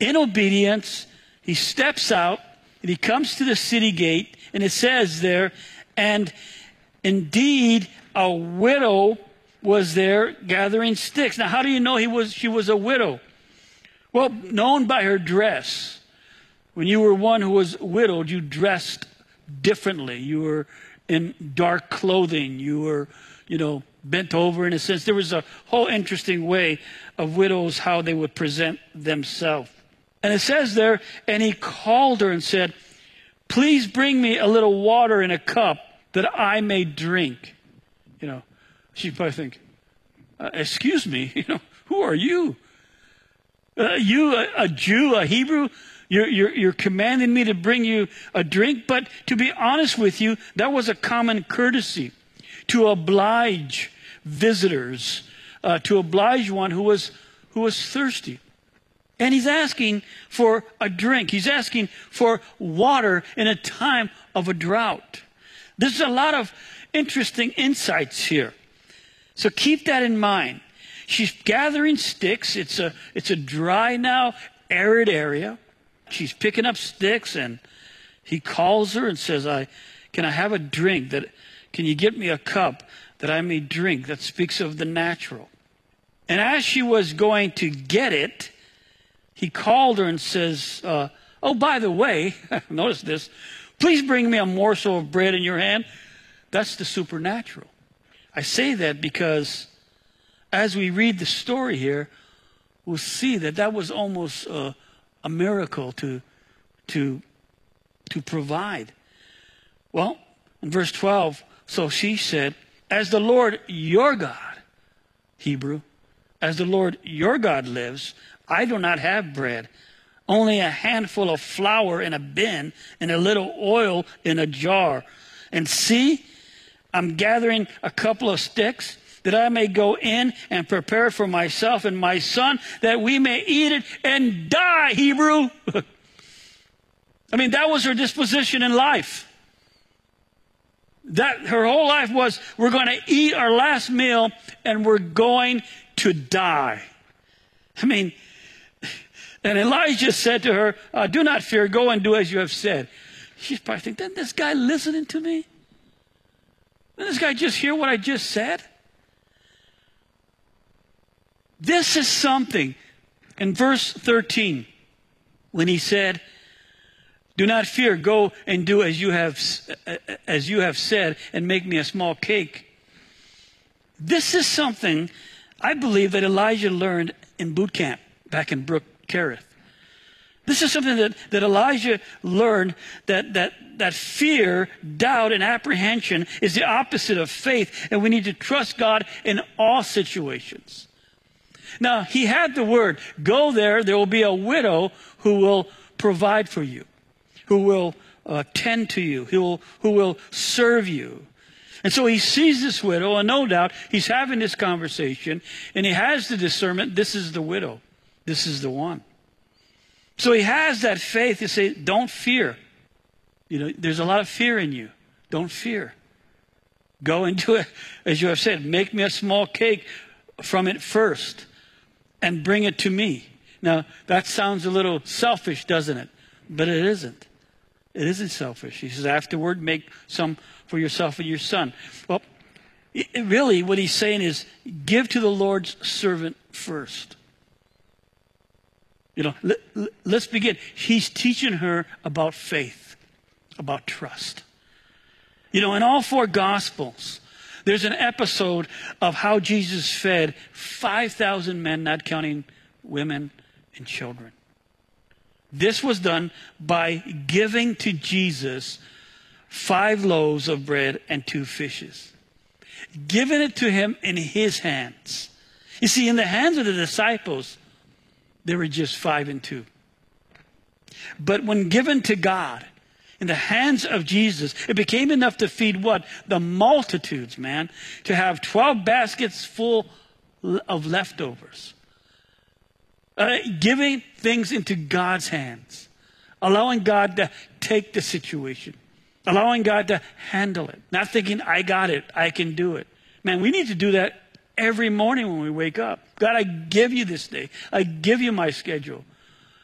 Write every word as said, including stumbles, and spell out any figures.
in obedience, he steps out and he comes to the city gate, and it says there, and indeed a widow was there gathering sticks. Now, how do you know he was, she was a widow? Well, known by her dress. When you were one who was widowed, you dressed differently. You were in dark clothing. You were, you know, bent over in a sense. There was a whole interesting way of widows, how they would present themselves. And it says there, and he called her and said, please bring me a little water in a cup that I may drink. You know, she probably think, uh, excuse me, you know, who are you? Uh, you, a, a Jew, a Hebrew, you're, you're, you're commanding me to bring you a drink? But to be honest with you, that was a common courtesy to oblige visitors, uh, to oblige one who was, who was thirsty. And he's asking for a drink. He's asking for water in a time of a drought. There's a lot of interesting insights here. So keep that in mind. She's gathering sticks. It's a, it's a dry now, arid area. She's picking up sticks, and he calls her and says, I, can I have a drink? That, can you get me a cup that I may drink? That speaks of the natural. And as she was going to get it, he called her and says, uh, oh, by the way, notice this, please bring me a morsel of bread in your hand. That's the supernatural. I say that because as we read the story here, we'll see that that was almost uh, a miracle to, to, to provide. Well, in verse twelve, so she said, as the Lord your God, Hebrew, as the Lord your God lives, I do not have bread, only a handful of flour in a bin and a little oil in a jar. And see, I'm gathering a couple of sticks that I may go in and prepare for myself and my son, that we may eat it and die, Hebrew. I mean, that was her disposition in life. That her whole life was, we're going to eat our last meal and we're going to die. I mean, and Elijah said to her, uh, do not fear, go and do as you have said. She's probably thinking, didn't this guy listening to me? Didn't this guy just hear what I just said? This is something. In verse thirteen, when he said, do not fear, go and do as you have, as you have said, and make me a small cake. This is something I believe that Elijah learned in boot camp back in Brook Kerith. This is something that, that Elijah learned, that, that, that fear, doubt, and apprehension is the opposite of faith, and we need to trust God in all situations. Now, he had the word, go there, there will be a widow who will provide for you, who will uh, tend to you, who will, who will serve you. And so he sees this widow, and no doubt he's having this conversation, and he has the discernment, this is the widow, this is the one. So he has that faith to say, don't fear. You know, there's a lot of fear in you. Don't fear. Go and do it, as you have said, make me a small cake from it first and bring it to me. Now, that sounds a little selfish, doesn't it? But it isn't. It isn't selfish. He says, afterward, make some for yourself and your son. Well, it, really, what he's saying is, give to the Lord's servant first. You know, let, let's begin. He's teaching her about faith, about trust. You know, in all four Gospels, there's an episode of how Jesus fed five thousand men, not counting women and children. This was done by giving to Jesus five loaves of bread and two fishes. Giving it to him in his hands. You see, in the hands of the disciples, there were just five and two. But when given to God, in the hands of Jesus, it became enough to feed what? The multitudes, man. To have twelve baskets full of leftovers. Uh, giving things into God's hands. Allowing God to take the situation. Allowing God to handle it. Not thinking, I got it, I can do it. Man, we need to do that every morning when we wake up. God, I give you this day. I give you my schedule.